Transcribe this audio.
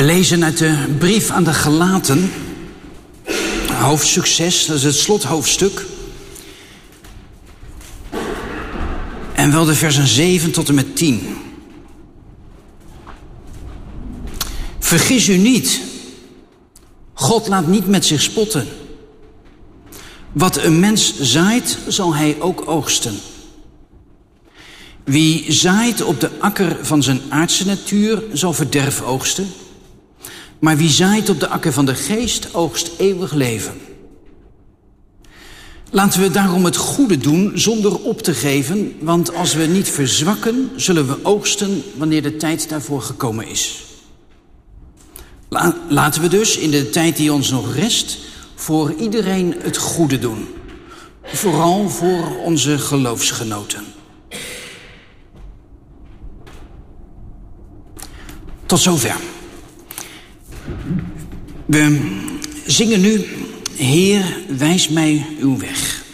We lezen uit de brief aan de Galaten, hoofdstuk 6, dat is het slothoofdstuk. En wel de versen 7 tot en met 10. Vergis u niet, God laat niet met zich spotten. Wat een mens zaait, zal hij ook oogsten. Wie zaait op de akker van zijn aardse natuur, zal verderf oogsten. Maar wie zaait op de akker van de geest, oogst eeuwig leven. Laten we daarom het goede doen zonder op te geven, want als we niet verzwakken, zullen we oogsten wanneer de tijd daarvoor gekomen is. Laten we dus in de tijd die ons nog rest voor iedereen het goede doen. Vooral voor onze geloofsgenoten. Tot zover. We zingen nu, Heer, wijs mij uw weg.